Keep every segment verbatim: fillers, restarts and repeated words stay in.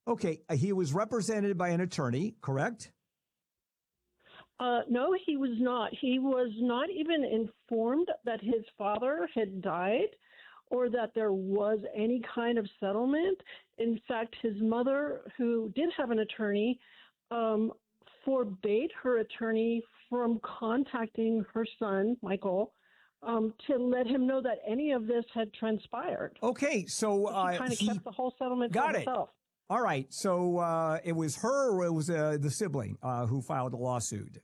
Okay, he was represented by an attorney, correct? Uh, no, he was not. He was not even informed that his father had died or that there was any kind of settlement. In fact, his mother, who did have an attorney, um, forbade her attorney from contacting her son, Michael, um, to let him know that any of this had transpired. Okay, so uh, she kind of he kept the whole settlement got to it. herself. All right, so uh, it was her or it was uh, the sibling uh, who filed the lawsuit?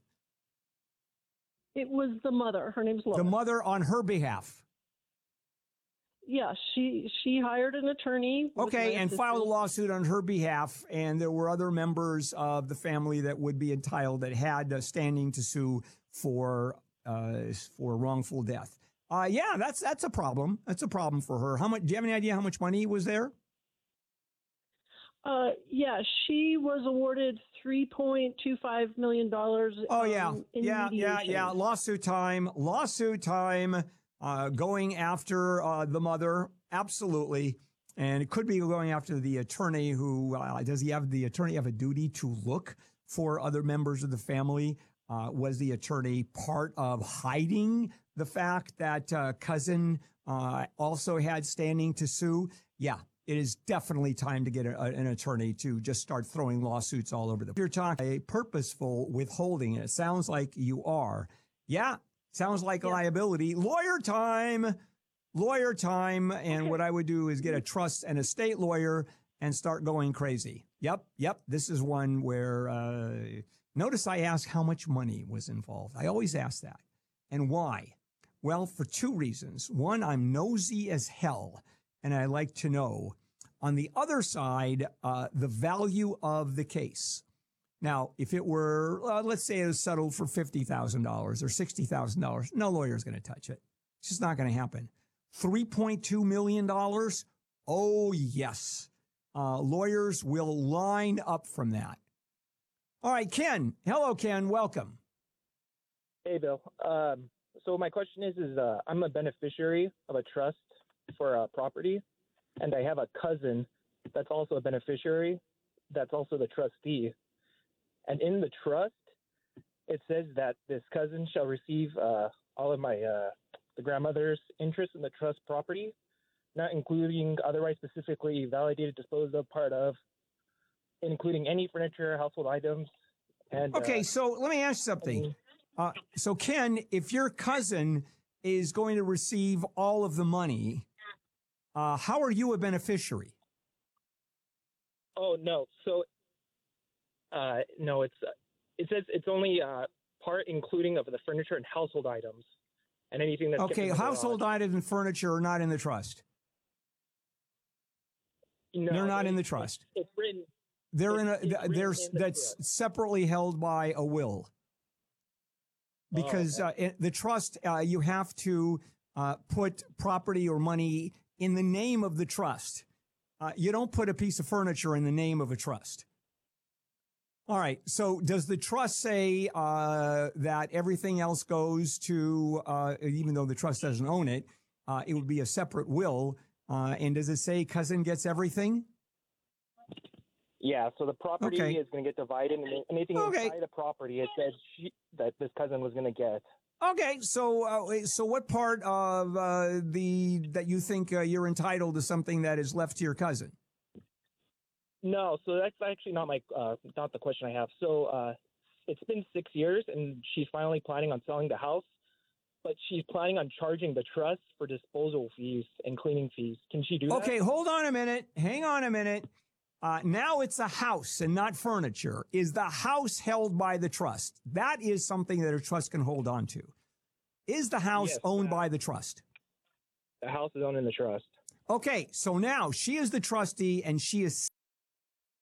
It was the mother. Her name's Lois. The mother on her behalf. Yeah, she she hired an attorney. Okay, and filed a lawsuit on her behalf, and there were other members of the family that would be entitled that had uh, standing to sue for uh, for wrongful death. Uh, yeah, that's that's a problem. That's a problem for her. How much? Do you have any idea how much money was there? Uh, yeah, she was awarded three point two five million dollars. Oh yeah, um, in yeah, yeah, mediation. yeah. Lawsuit time. Lawsuit time. Uh, going after uh, the mother, absolutely, and it could be going after the attorney. Who uh, does he have? The attorney have a duty to look for other members of the family? Uh, was the attorney part of hiding the fact that uh, cousin uh, also had standing to sue? Yeah, it is definitely time to get a, an attorney to just start throwing lawsuits all over the. You're talking a purposeful withholding, and it sounds like you are. Yeah. Sounds like yeah. liability. Lawyer time, lawyer time. And okay. What I would do is get a trust and estate lawyer and start going crazy. Yep. Yep. This is one where, uh, notice I ask how much money was involved. I always ask that. And why? Well, for two reasons. One, I'm nosy as hell, and I like to know. On the other side, uh, the value of the case. Now, if it were, uh, let's say it was settled for fifty thousand dollars or sixty thousand dollars, no lawyer's going to touch it. It's just not going to happen. three point two million dollars? Oh, yes. Uh, lawyers will line up from that. All right, Ken. Hello, Ken. Welcome. Hey, Bill. Um, so my question is, is uh, I'm a beneficiary of a trust for a property, and I have a cousin that's also a beneficiary that's also the trustee. And in the trust, it says that this cousin shall receive uh, all of my uh, the grandmother's interest in the trust property, not including otherwise specifically validated, disposed of, part of, including any furniture, household items. And okay, uh, so let me ask something. Uh, so, Ken, if your cousin is going to receive all of the money, uh, how are you a beneficiary? Oh, no. So, uh, no, it's uh, it says it's only uh, part including of the furniture and household items and anything that's okay. Household items and furniture are not in the trust. No, they're not it, in the trust. It's, it's written. They're it's, in a. it's There's in the that's trust. separately held by a will. Because oh, okay. uh, the trust, uh, you have to uh, put property or money in the name of the trust. Uh, you don't put a piece of furniture in the name of a trust. All right. So does the trust say uh, that everything else goes to, uh, even though the trust doesn't own it, uh, it would be a separate will? Uh, and does it say cousin gets everything? Yeah. So the property okay. is going to get divided, and anything okay. inside the property, it says she, that this cousin was going to get. Okay. So, uh, so what part of uh, the that you think uh, you're entitled to something that is left to your cousin? No, so that's actually not my uh, not the question I have. So uh, it's been six years, and she's finally planning on selling the house, but she's planning on charging the trust for disposal fees and cleaning fees. Can she do that? Okay, hold on a minute. Hang on a minute. Uh, now it's a house and not furniture. Is the house held by the trust? That is something that a trust can hold on to. Is the house yes, owned uh, by the trust? The house is owned in the trust. Okay, so now she is the trustee and she is